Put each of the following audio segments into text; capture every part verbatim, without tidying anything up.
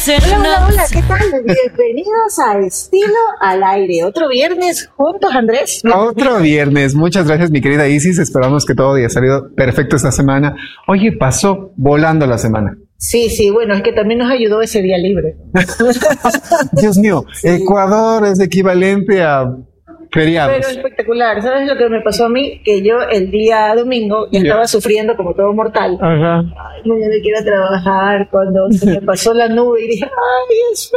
Hola, hola, hola, ¿qué tal? Bienvenidos a Estilo al Aire. Otro viernes juntos, Andrés. Otro viernes. Muchas gracias, mi querida Isis. Esperamos que todo haya salido perfecto esta semana. Oye, pasó volando la semana. Sí, sí, bueno, es que también nos ayudó ese día libre. Dios mío, sí. Ecuador es equivalente a feriados. Pero espectacular. ¿Sabes lo que me pasó a mí? Que yo el día domingo ya estaba sufriendo como todo mortal. Ajá. Ay, no, ya me quiero trabajar. Cuando se me pasó la nube y dije, ay, es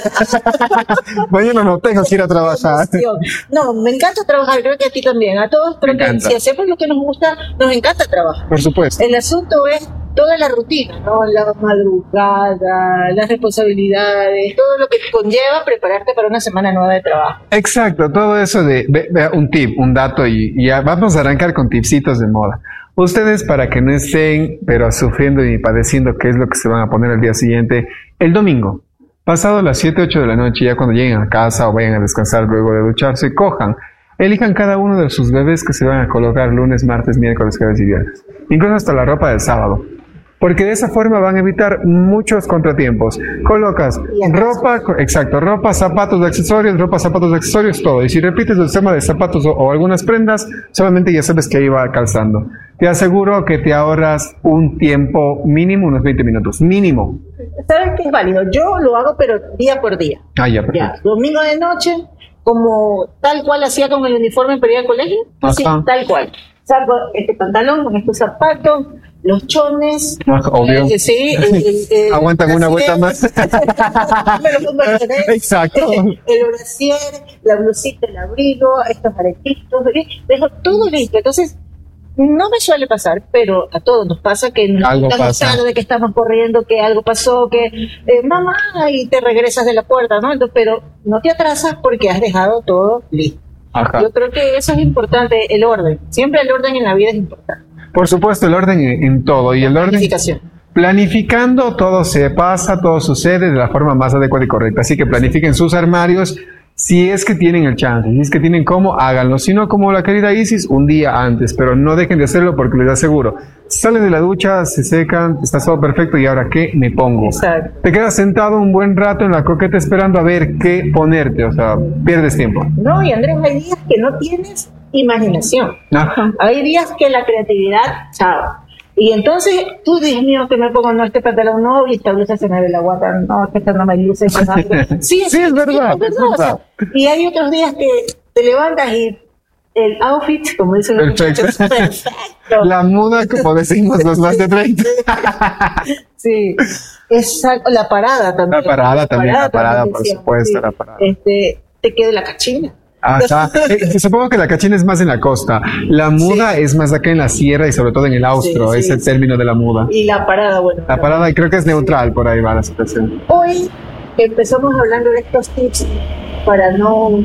feria. Mañana no tengo que ir a trabajar. No, me encanta trabajar, creo que a ti también. A todos, creo que si hacemos lo que nos gusta, nos encanta trabajar. Por supuesto. El asunto es toda la rutina, ¿no? La madrugada, las responsabilidades, todo lo que conlleva prepararte para una semana nueva de trabajo. Exacto, todo eso de, ve, ve, un tip, un dato y, y ya vamos a arrancar con tipsitos de moda. Ustedes, para que no estén, pero sufriendo y padeciendo qué es lo que se van a poner al día siguiente, el domingo, pasado las siete, ocho de la noche, ya cuando lleguen a casa o vayan a descansar luego de ducharse, cojan, elijan cada uno de sus bebés que se van a colocar lunes, martes, miércoles, jueves y viernes. Incluso hasta la ropa del sábado. Porque de esa forma van a evitar muchos contratiempos. Colocas ropa, exacto, ropa, zapatos, accesorios, ropa, zapatos, accesorios, todo. Y si repites el tema de zapatos o, o algunas prendas, solamente ya sabes que ahí va calzando. Te aseguro que te ahorras un tiempo mínimo, unos veinte minutos, mínimo. ¿Sabes qué es válido? Yo lo hago, pero día por día. Ah, ya, perfecto. Ya, domingo de noche, como tal cual hacía con el uniforme para ir al colegio, así, tal cual. Saco este pantalón con estos zapatos, los chones, obvio. Eh, sí, eh, eh, aguantan una vuelta más. Me lo pongo al revés. Exacto. El, el brasier, la blusita, el abrigo, estos aretitos, dejo todo listo. Entonces, no me suele pasar, pero a todos nos pasa que nos algo estamos pasa. tarde, que estamos corriendo, que algo pasó, que eh, mamá, y te regresas de la puerta, ¿no? Entonces, pero no te atrasas porque has dejado todo listo. Ajá. Yo creo que eso es importante, el orden. Siempre el orden en la vida es importante. Por supuesto, el orden en, en todo. Y el orden. Planificación. Planificando, todo se pasa, todo sucede de la forma más adecuada y correcta. Así que planifiquen sus armarios. Si es que tienen el chance, si es que tienen cómo, háganlo. Si no, como la querida Isis, un día antes. Pero no dejen de hacerlo porque les aseguro. Salen de la ducha, se secan, está todo perfecto. ¿Y ahora qué me pongo? Exacto. Te quedas sentado un buen rato en la coqueta esperando a ver qué ponerte. O sea, pierdes tiempo. No, y Andrés, hay días que no tienes imaginación. Ajá. Hay días que la creatividad, chao. Y entonces, tú, Dios mío, que me pongo, no, este pantalón no, y esta blusa se me ve la guata, no, que esta no me luce. Sí, sí, es verdad. Sí, es verdad. O sea, y hay otros días que te levantas y el outfit, como dicen los muchachos, perfecto. La muda, como decimos los más de treinta. Sí, exacto. La parada también. La parada también, la parada, también por decíamos, supuesto, sí. la parada. Este, te queda la cachina. Ajá. Eh, supongo que la cachina es más en la costa. La muda sí. es más acá en la sierra y sobre todo en el austro, sí, sí, ese sí. término de la muda. Y la parada, bueno. La parada creo que es neutral, por ahí va la situación. Hoy empezamos hablando de estos tips para no...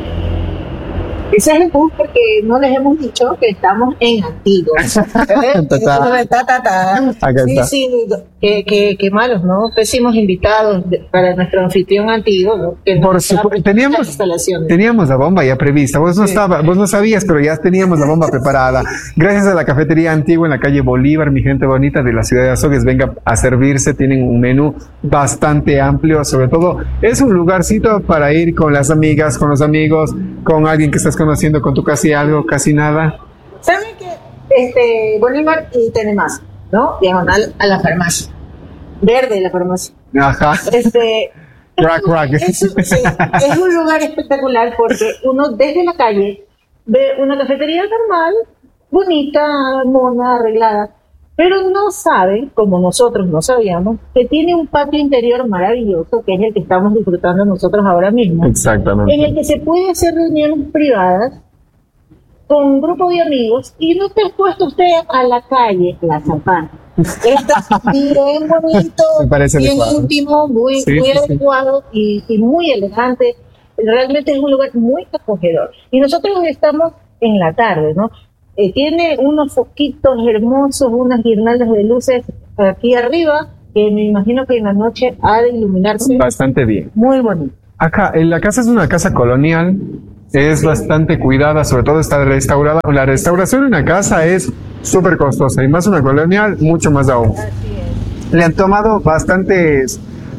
Ese es el bus porque no les hemos dicho que estamos en Antigua. ¿Eh? ta, ta, ta, ta. Acá sí, está. sí, qué, qué, qué malos, ¿no? Pésimos invitados de, para nuestro anfitrión antiguo, ¿no? Que Por supuesto, teníamos, teníamos la bomba ya prevista. Vos no, sí. estaba, vos no sabías, pero ya teníamos la bomba preparada. Gracias a la cafetería Antigua en la calle Bolívar, mi gente bonita de la ciudad de Azogues, venga a servirse. Tienen un menú bastante amplio. Sobre todo, es un lugarcito para ir con las amigas, con los amigos, con alguien que estás conociendo, con tu casi algo, casi nada. ¿Saben que este Bolívar y tiene más, ¿no? Diagonal a la farmacia. Verde la farmacia. Ajá. Este, crack, crack. Es, sí, es un lugar espectacular porque uno desde la calle ve una cafetería normal, bonita, mona, arreglada, pero no sabe, como nosotros no sabíamos, que tiene un patio interior maravilloso, que es el que estamos disfrutando nosotros ahora mismo. Exactamente. En el que se puede hacer reuniones privadas con un grupo de amigos y no te has puesto usted a la calle, la Zapata. Está bien bonito, bien adecuado. íntimo, muy, sí, muy sí, adecuado sí. Y, y muy elegante. Realmente es un lugar muy acogedor. Y nosotros estamos en la tarde, ¿no? Eh, tiene unos foquitos hermosos, unas guirnaldas de luces aquí arriba, que me imagino que en la noche ha de iluminarse. Bastante bien. Muy bonito. Acá, en la casa es una casa colonial, es sí. bastante cuidada, sobre todo está restaurada. La restauración de una casa es súper costosa, y más una colonial, mucho más aún. Así es. Le han tomado bastantes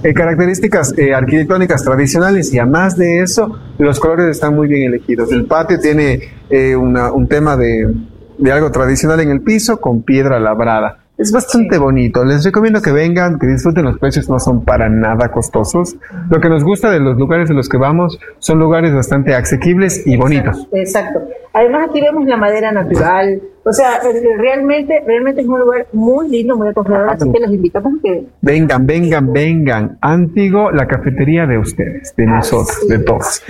eh, características eh, arquitectónicas tradicionales y además de eso, los colores están muy bien elegidos. El patio tiene eh, una, un tema de, de algo tradicional en el piso con piedra labrada. Es bastante bonito. Les recomiendo que vengan, que disfruten. Los precios, no son para nada costosos. Lo que nos gusta de los lugares en los que vamos son lugares bastante asequibles y bonitos. Exacto. Además aquí vemos la madera natural. O sea, realmente, realmente es un lugar muy lindo, muy acogedor. Así que los invitamos a que vengan, vengan, vengan. Antigo, la cafetería de ustedes, de nosotros, ah, sí. de todos.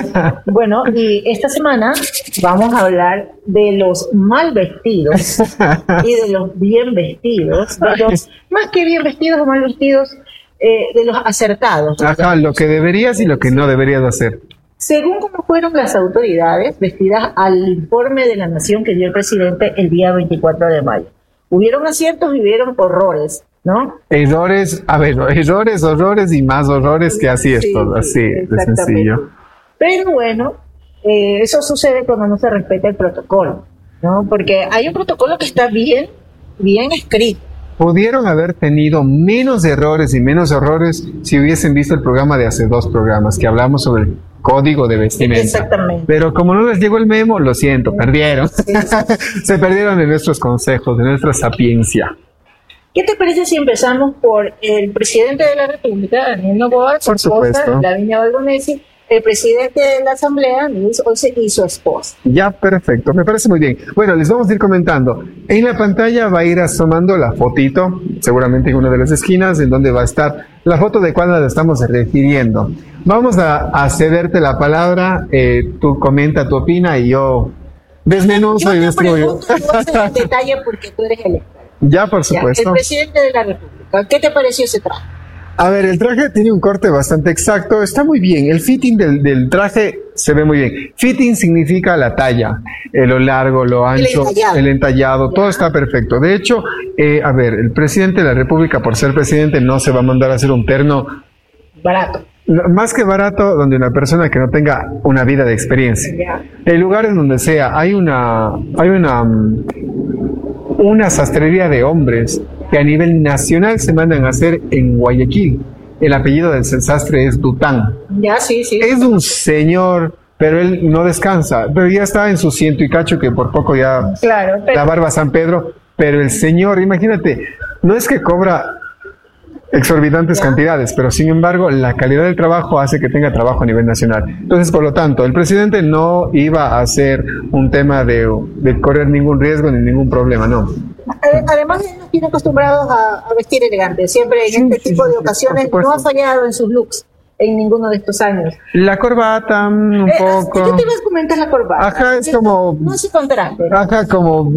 Bueno, y esta semana vamos a hablar de los mal vestidos y de los bien vestidos. De los, más que bien vestidos o mal vestidos, eh, de los acertados. Ajá, lo que deberías y lo que no deberías hacer. Según cómo fueron las autoridades vestidas al informe de la Nación que dio el presidente el día veinticuatro de mayo. Hubieron aciertos y hubieron horrores, ¿no? Errores, a ver, errores, horrores y más horrores que así es todo, así de sencillo. Pero bueno, eh, eso sucede cuando no se respeta el protocolo, ¿no? Porque hay un protocolo que está bien, bien escrito. Pudieron haber tenido menos errores y menos horrores si hubiesen visto el programa de hace dos programas que hablamos sobre el código de vestimenta. Exactamente. Pero como no les llegó el memo, lo siento, perdieron. Sí. Se perdieron de nuestros consejos, de nuestra sapiencia. ¿Qué te parece si empezamos por el presidente de la República, Daniel Noboa, su esposa, Lavinia Balbonesi, el presidente de la Asamblea, Luis Once, y su esposa? Ya, perfecto, me parece muy bien. Bueno, les vamos a ir comentando. En la pantalla va a ir asomando la fotito, seguramente en una de las esquinas, en donde va a estar la foto de cuál la estamos refiriendo. Vamos a, a cederte la palabra, eh, tú comenta, tu opina y yo desmenuzo y destruyo. Yo te pregunto en detalle porque tú eres el experto. Ya, por supuesto. Ya, el presidente de la República, ¿qué te pareció ese traje? A ver, el traje tiene un corte bastante exacto, está muy bien. El fitting del, del traje se ve muy bien. Fitting significa la talla, eh, lo largo, lo ancho, el entallado, el entallado todo está perfecto. De hecho, eh, a ver, el presidente de la República, por ser presidente, no se va a mandar a hacer un terno barato. Más que barato, donde una persona que no tenga una vida de experiencia. Yeah. El lugar en donde sea, hay una, hay una, una sastrería de hombres que a nivel nacional se mandan a hacer en Guayaquil. El apellido del sastre es Dután. Ya, sí, sí. Es un señor, pero él no descansa. Pero ya está en su ciento y cacho, que por poco ya claro, pero... la barba San Pedro. Pero el señor, imagínate, no es que cobra exorbitantes ya. cantidades, pero sin embargo la calidad del trabajo hace que tenga trabajo a nivel nacional. Entonces, por lo tanto, el presidente no iba a hacer un tema de, de correr ningún riesgo ni ningún problema, no. Además, él nos tiene acostumbrados a, a vestir elegante. Siempre en este tipo de ocasiones no ha fallado en sus looks en ninguno de estos años. La corbata, un eh, poco. ¿Qué te ibas a comentar la corbata? Ajá, es como... No se contraste. Ajá, como...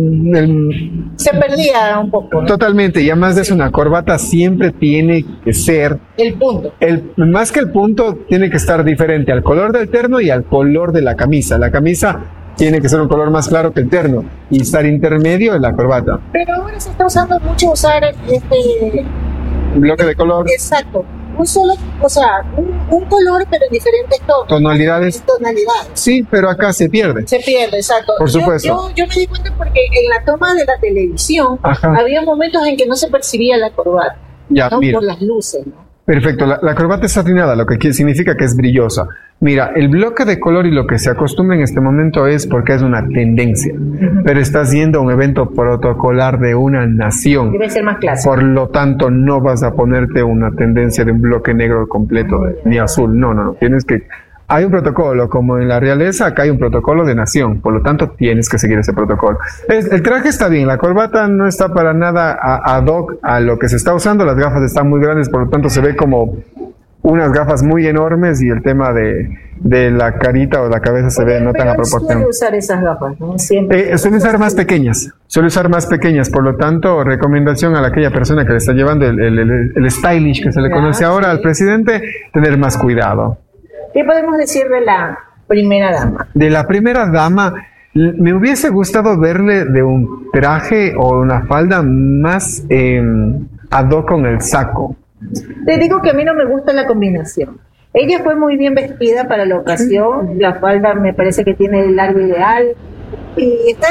El, se perdía un poco, ¿no? Totalmente, y además de eso, una corbata siempre tiene que ser... El punto. El, más que el punto, tiene que estar diferente al color del terno y al color de la camisa. La camisa tiene que ser un color más claro que el terno y estar intermedio en la corbata. Pero ahora se está usando mucho usar este... bloque de color. Exacto. Un solo, o sea, un, un color pero en diferentes tonos. Tonalidades. Tonalidades. Sí, pero acá se pierde. Se pierde, exacto. Por supuesto. Yo, yo, yo me di cuenta porque en la toma de la televisión Ajá. había momentos en que no se percibía la corbata. Ya, ¿no? mira. Por las luces, ¿no? Perfecto, la, la corbata es satinada, lo que quiere, significa que es brillosa. Mira, el bloque de color y lo que se acostumbra en este momento es porque es una tendencia, uh-huh. pero estás yendo a un evento protocolar de una nación. Debe ser más clásico. Por lo tanto, no vas a ponerte una tendencia de un bloque negro completo, de, ni azul, no, no, no, tienes que... Hay un protocolo, como en la realeza, acá hay un protocolo de nación, por lo tanto tienes que seguir ese protocolo. Es, el traje está bien, la corbata no está para nada ad hoc a lo que se está usando, las gafas están muy grandes, por lo tanto se ve como unas gafas muy enormes y el tema de, de la carita o la cabeza se ve no tan a proporción. Suele usar esas gafas, ¿no? Siempre. Eh, suele usar más pequeñas, suele usar más pequeñas, por lo tanto, recomendación a aquella persona que le está llevando el, el, el, el stylish que se le conoce ahora al presidente, tener más cuidado. ¿Qué podemos decir de la primera dama? De la primera dama, me hubiese gustado verle de un traje o una falda más eh, ad hoc con el saco. Te digo que a mí no me gusta la combinación. Ella fue muy bien vestida para la ocasión, la falda me parece que tiene el largo ideal y está